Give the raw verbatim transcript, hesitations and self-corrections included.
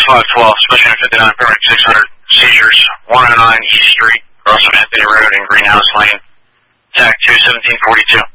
five twelve, Special Unit fifty-nine, Paramedic six hundred, seizures, one oh nine East Street, across from Anthony Road and Greenhouse Lane, T A C two seventeen forty-two.